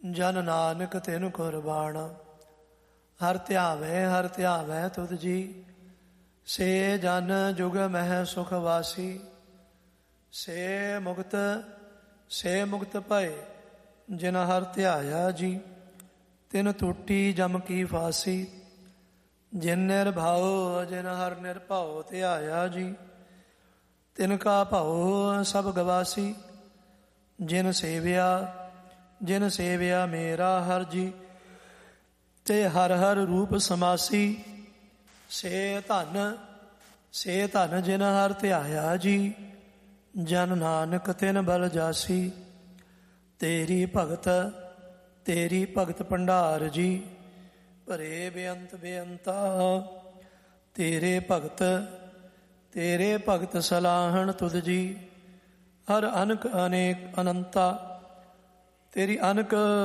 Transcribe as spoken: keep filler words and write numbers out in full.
ਜਨ ਨਾਨਕ ਤਿਨ ਕੁਰਬਾਨ। ਹਰ ਧਿਆਵੈ ਹਰ ਧਿਆਵੈ ਤੁਧ ਜੀ, ਸੇ ਜਨ ਜੁਗ ਮਹਿ ਸੁਖ ਵਾਸੀ। ਸੇ ਮੁਕਤ ਸੇ ਮੁਕਤ ਭਏ ਜਿਨ ਹਰ ਧਿਆਇਆ ਜੀ, ਤਿਨ ਟੂਟੀ ਜਮ ਕੀ ਫਾਸੀ। ਜਿਨ ਨਿਰਭਉ ਜਿਨ ਹਰ ਨਿਰਭਉ ਧਿਆਇਆ ਜੀ, ਤਿਨ ਕਾ ਭਉ ਸਭ ਗਵਾਸੀ। ਜਿਨ ਸੇਵਿਆ ਜਿਨ ਸੇਵਿਆ ਮੇਰਾ ਹਰ ਜੀ, ਤੇ ਹਰ ਹਰ ਰੂਪ ਸਮਾਸੀ। ਸੇ ਧਨ ਸੇ ਧਨ ਜਿਨ ਹਰ ਧਿਆਇਆ ਜੀ, ਜਨ ਨਾਨਕ ਤਿਨ ਬਲ ਜਾਸੀ। ਤੇਰੀ ਭਗਤ ਤੇਰੀ ਭਗਤ ਭੰਡਾਰ ਜੀ, ਭਰੇ ਬੇਅੰਤ ਬੇਅੰਤਾ। ਤੇਰੇ ਭਗਤ ਤੇਰੇ ਭਗਤ ਸਲਾਹਣ ਤੁਧ ਜੀ, ਹਰ ਅਨਕ ਅਨੇਕ ਅਨੰਤਾ। ਤੇਰੀ ਅਨਕ